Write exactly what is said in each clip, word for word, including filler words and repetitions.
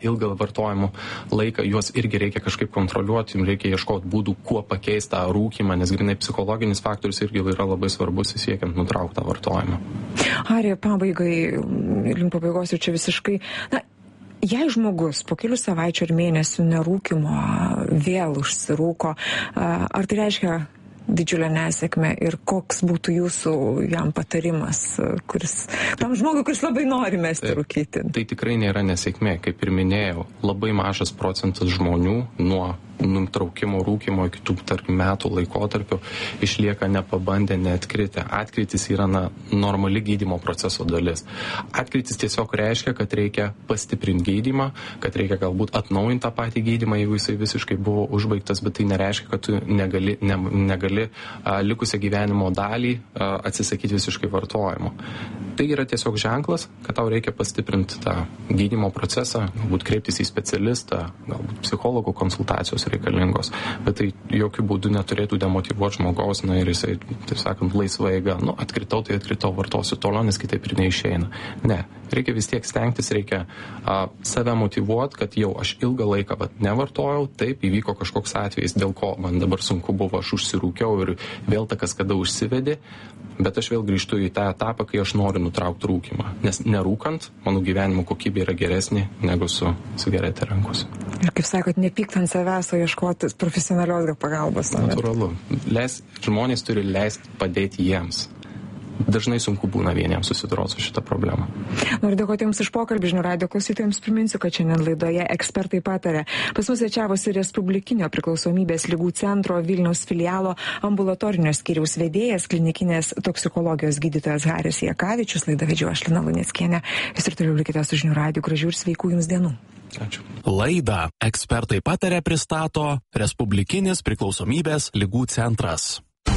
ilgą vartojimo laiką, juos irgi reikia kažkaip kontroliuoti, jums reikia ieškoti būdų, kuo pakeisti tą rūkymą, nes grinai psichologinis faktorius irgi yra labai svarbus siekiant nutraukti tą vartojimą. Ari, pabaigai, link pabaigos ir čia visiškai, na, jei žmogus po kelių savaičių ar mėnesių nerūkymo vėl užsirūko, ar tai reiškia didžiulę nesėkmę ir koks būtų jūsų jam patarimas, kuris, tam žmogui, kuris labai nori mesti rūkyti? Tai tikrai nėra nesėkmė, kaip ir minėjau, labai mažas procentas žmonių nuo nutraukimo rūkymo iki tų, tarkim, metų laikotarpio išlieka nepabandę, neatkritę. Atkritis yra na, normali gydymo proceso dalis. Atkritis tiesiog reiškia, kad reikia pastiprinti gydymą, kad reikia galbūt atnaujinti tą patį gydymą, jeigu jisai visiškai buvo užbaigtas, bet tai nereiškia, kad tu negali, ne, negali a, likusią gyvenimo dalį a, atsisakyti visiškai vartojimo. Tai yra tiesiog ženklas, kad tau reikia pastiprinti tą gydymo procesą, galbūt kreiptis į specialistą, galbūt psichologų konsultacijos reikalingos, bet tai jokių būdų neturėtų demotyvuoti žmogaus, na ir jisai, taip sakant, laisva eiga, nu, atkritau, tai atkritau, vartosiu toliau, nes kitaip ir neišeina. Ne, reikia vis tiek stengtis, reikia a, save motyvuoti, kad jau aš ilgą laiką vat, nevartojau, taip, įvyko kažkoks atvejis, dėl ko man dabar sunku buvo, aš užsirūkiau ir vėl ta kaskada užsivedė, bet aš vėl grįžtu į tą etapą, kai aš noriu nutraukti rūkymą, nes nerūkant, mano gyvenimo kokybė yra geresnė negu su cigaretė rankose. Ir kaip sakot, nepykt ant savęs, o ieškoti profesionalios pagalbos. Natūralu. Leis, žmonės turi leisti padėti jiems. Dažnai sunku būna vieniems susidoroti su šitą problemą. Noriu dėkoti Jums už pokalbį, žinių radijo klausytojams priminsiu, kad šiandien laidoje ekspertai pataria. Pas mus svečiavosi Respublikinio priklausomybės ligų centro Vilniaus filialo ambulatorinio skyriaus vedėjas, klinikinės toksikologijos gydytojas Haris Jakavičius. Laidą vedžiau aš, Lina Luneckienė. Jūs ir toliau likite su žinių radiju. Gražių ir sveikų Jums dienų. Ačiū. Laidą ekspertai pataria pristato Respublikinis priklausomybės ligų centras.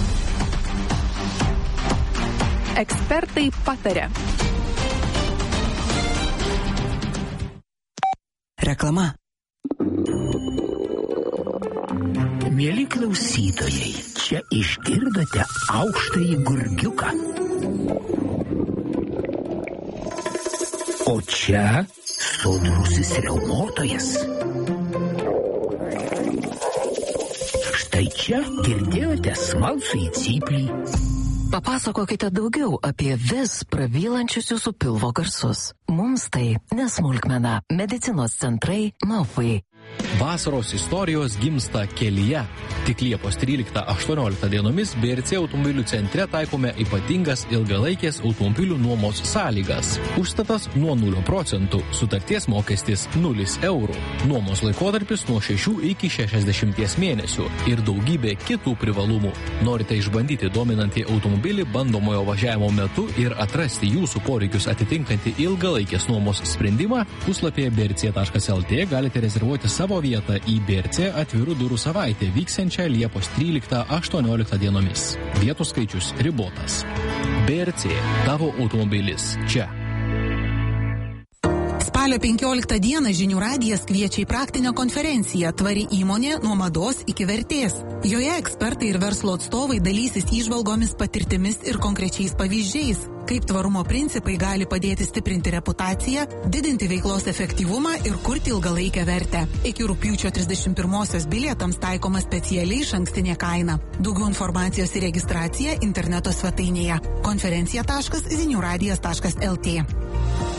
Ekspertai pataria. Reklama. Mieli klausytojai, čia išgirdote aukštąjį gurgiuką. O čia sodrusis riaumotojas. Štai čia girdėjote smalsųjį cyplį. Papasakokite daugiau apie vis prabylančius jūsų pilvo garsus. Mums tai nesmulkmena. Medicinos centrai Nofai. Vasaros istorijos gimsta kelyje. Tik Liepos tryliktą aštuonioliktą dienomis B R C automobilių centre taikome ypatingas ilgalaikės automobilių nuomos sąlygas. Užstatas nuo nulio procentų, sutarties mokestis nulis eurų. Nuomos laikotarpis nuo šešių iki šešiasdešimties mėnesių ir daugybė kitų privalumų. Norite išbandyti dominantį automobilį bandomojo važiavimo metu ir atrasti jūsų poreikius atitinkantį ilgalaikės nuomos sprendimą? Puslapyje b r c taškas l t galite rezervuoti savo vietą į B R C atvirų durų savaitę vyksiančią Liepos tryliktą aštuonioliktą dienomis. Vietų skaičius ribotas. B R C – tavo automobilis čia. Spalio penkioliktą dieną Žinių radijas kviečia į praktinę konferenciją Tvari įmonė nuo mados iki vertės. Joje ekspertai ir verslo atstovai dalysis įžvalgomis, patirtimis ir konkrečiais pavyzdžiais, kaip tvarumo principai gali padėti stiprinti reputaciją, didinti veiklos efektyvumą ir kurti ilgalaikę vertę. Iki rugpjūčio trisdešimt pirmosios bilietams taikoma specialiai išankstinė kaina. Daugiau informacijos ir registracija interneto svetainėje konferencija taškas zinių radijas taškas l t.